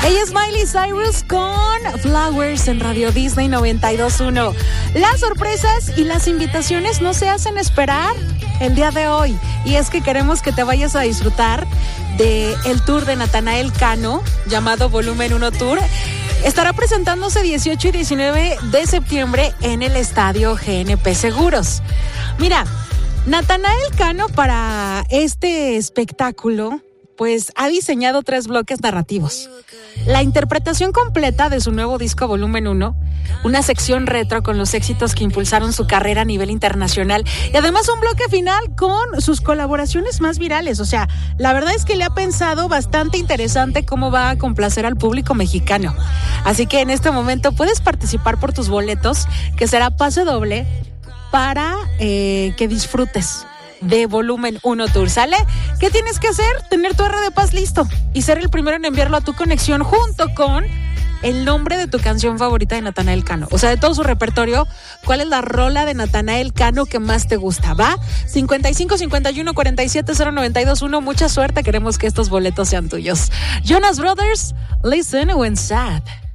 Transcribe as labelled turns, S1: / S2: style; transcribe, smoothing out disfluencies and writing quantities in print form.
S1: Ella es Miley Cyrus con Flowers en Radio Disney 92.1. Las sorpresas y las invitaciones no se hacen esperar el día de hoy. Y es que queremos que te vayas a disfrutar del tour de Natanael Cano, llamado Volumen 1 Tour. Estará presentándose 18 y 19 de septiembre en el Estadio GNP Seguros. Mira, Natanael Cano para este espectáculo pues ha diseñado 3 bloques narrativos. La interpretación completa de su nuevo disco Volumen 1, una sección retro con los éxitos que impulsaron su carrera a nivel internacional y además un bloque final con sus colaboraciones más virales. O sea, la verdad es que le ha pensado bastante interesante cómo va a complacer al público mexicano. Así que en este momento puedes participar por tus boletos, que será pase doble para que disfrutes de Volumen 1 Tour, ¿sale? ¿Qué tienes que hacer? Tener tu R de Paz listo y ser el primero en enviarlo a tu conexión junto con el nombre de tu canción favorita de Natanael Cano. O sea, de todo su repertorio, ¿cuál es la rola de Natanael Cano que más te gusta? ¿Va? 55 51 47 0921. Mucha suerte, queremos que estos boletos sean tuyos. Jonas Brothers, Listen When Sad.